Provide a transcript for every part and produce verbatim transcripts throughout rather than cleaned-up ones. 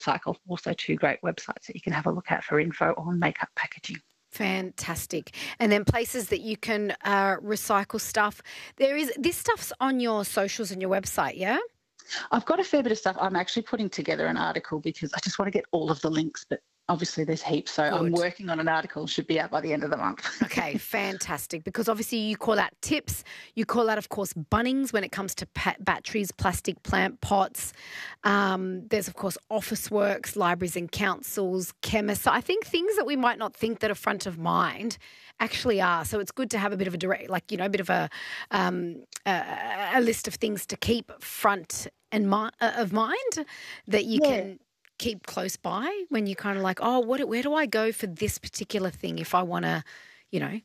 Upcycle, also two great websites that you can have a look at for info on makeup packaging. Fantastic. And then places that you can uh, recycle stuff. There is this stuff's on your socials and your website, yeah? I've got a fair bit of stuff. I'm actually putting together an article because I just want to get all of the links, but obviously there's heaps. So Good. I'm working on an article, should be out by the end of the month. Okay, fantastic. Because obviously you call out tips. You call out, of course, Bunnings when it comes to pa- batteries, plastic plant pots. Um, there's, of course, Officeworks, libraries and councils, chemists. So I think things that we might not think that are front of mind actually are. So it's good to have a bit of a direct, like, you know, a bit of a, um, a, a list of things to keep front and mi- uh, of mind that you yeah. can keep close by when you're kind of like, oh, what? Where do I go for this particular thing if I want to, you know,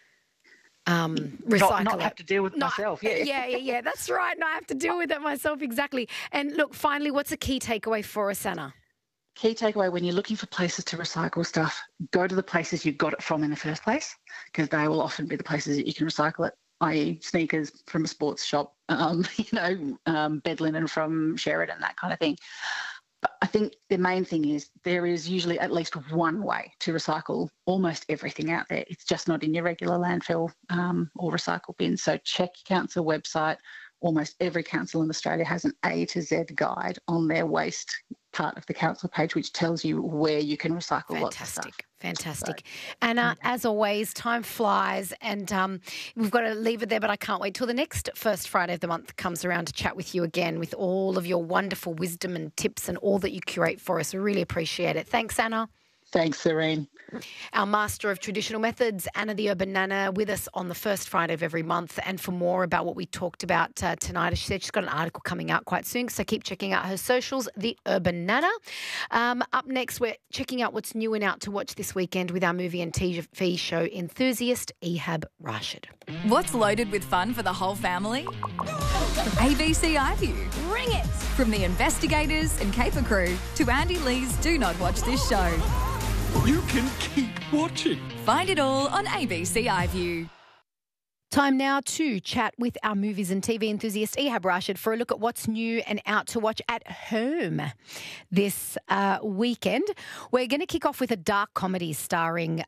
um, recycle not, not it. have to deal with not, myself, yeah. Yeah, yeah, yeah, that's right. Not have to deal with it myself, exactly. And look, finally, what's a key takeaway for us, Anna? Key takeaway, when you're looking for places to recycle stuff, go to the places you got it from in the first place, because they will often be the places that you can recycle it, that is sneakers from a sports shop, um, you know, um, bed linen from Sheridan, that kind of thing. But I think the main thing is there is usually at least one way to recycle almost everything out there. It's just not in your regular landfill um, or recycle bin. So check your council website. Almost every council in Australia has an A to Z guide on their waste part of the council page, which tells you where you can recycle Fantastic. lots of stuff. Fantastic. So, Anna, yeah. as always, time flies and um, we've got to leave it there, but I can't wait till the next first Friday of the month comes around to chat with you again with all of your wonderful wisdom and tips and all that you curate for us. We really appreciate it. Thanks, Anna. Thanks, Serene. Our master of traditional methods, Anna the Urban Nana, with us on the first Friday of every month. And for more about what we talked about uh, tonight, as she said, she's got an article coming out quite soon, so keep checking out her socials, The Urban Nana. Um, up next, we're checking out what's new and out to watch this weekend with our movie and T V show enthusiast, Ehab Rashid. What's loaded with fun for the whole family? A B C iView. Bring it! From the investigators and caper crew to Andy Lee's Do Not Watch This Show. You can keep watching. Find it all on A B C iView. Time now to chat with our movies and T V enthusiast Ehab Rashid for a look at what's new and out to watch at home this uh, weekend. We're going to kick off with a dark comedy starring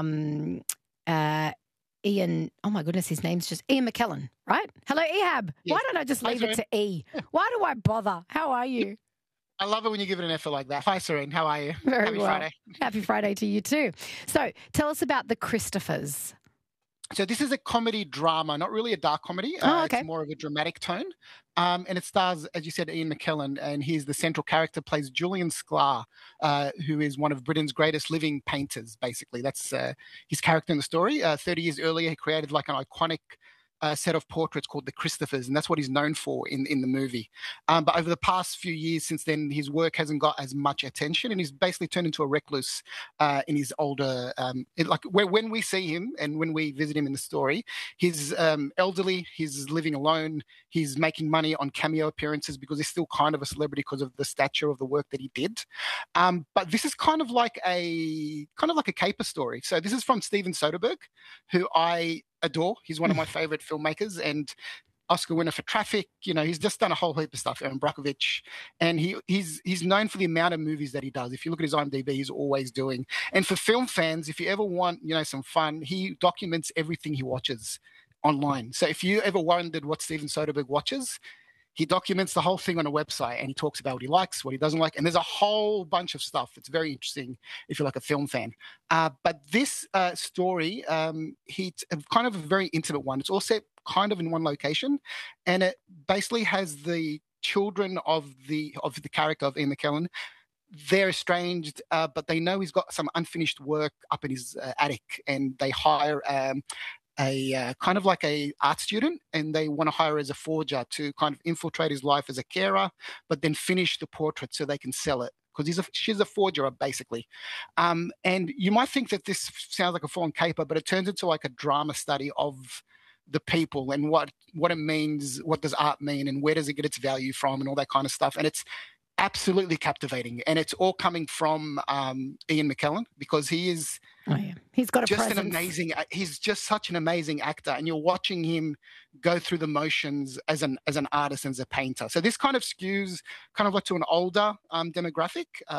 um, uh, Ian, oh my goodness, his name's just Ian McKellen, right? Hello, Ehab. Yes. Why don't I just Hi, leave it to E? Why do I bother? How are you? I love it when you give it an effort like that. Hi, Serene. How are you? Very Happy well. Friday. Happy Friday to you too. So tell us about The Christophers. So this is a comedy drama, not really a dark comedy. Oh, uh, okay. It's more of a dramatic tone. Um, and it stars, as you said, Ian McKellen, and he's the central character, plays Julian Sklar, uh, who is one of Britain's greatest living painters, basically. That's uh, his character in the story. Uh, thirty years earlier, he created like an iconic uh, set of portraits called The Christophers, and that's what he's known for in, in the movie. Um, but over the past few years since then, his work hasn't got as much attention, and he's basically turned into a recluse uh, in his older, um, it, like where, when we see him and when we visit him in the story, he's um, elderly, he's living alone, he's making money on cameo appearances because he's still kind of a celebrity because of the stature of the work that he did. Um, but this is kind of like a kind of like a caper story. So this is from Steven Soderbergh, who I adore. He's one of my favorite filmmakers and Oscar winner for Traffic. You know, he's just done a whole heap of stuff, Aaron Brockovich. And he he's he's known for the amount of movies that he does. If you look at his IMDb, he's always doing. And for film fans, if you ever want, you know, some fun, he documents everything he watches online. So if you ever wondered what Steven Soderbergh watches, he documents the whole thing on a website and he talks about what he likes, what he doesn't like. And there's a whole bunch of stuff. It's very interesting if you're like a film fan. Uh, but this uh, story, um, he's kind of a very intimate one. It's all set kind of in one location. And it basically has the children of the of the character of Ian McKellen. They're estranged, uh, but they know he's got some unfinished work up in his uh, attic. And they hire... Um, a uh, kind of like a art student, and they want to hire her as a forger to kind of infiltrate his life as a carer, but then finish the portrait so they can sell it because he's a, she's a forger basically. Um, and you might think that this sounds like a full-on caper, but it turns into like a drama study of the people and what what it means, what does art mean, and where does it get its value from, and all that kind of stuff. And it's absolutely captivating, and it's all coming from um, Ian McKellen because he is Oh, yeah. He's got a just presence. an amazing. He's just such an amazing actor, and you're watching him go through the motions as an as an artist and as a painter. So this kind of skews kind of like to an older um, demographic. Uh,